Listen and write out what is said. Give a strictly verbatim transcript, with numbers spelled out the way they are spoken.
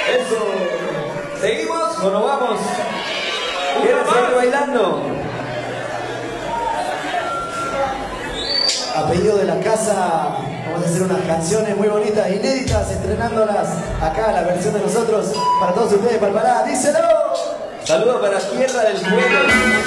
Eso. ¿Seguimos o nos vamos? ¿Quieren seguir bailando? A pedido de la casa, vamos a hacer unas canciones muy bonitas, inéditas, estrenándolas acá, la versión de nosotros, para todos ustedes, Palpará, díselo. Saludos para Tierra del Fuego.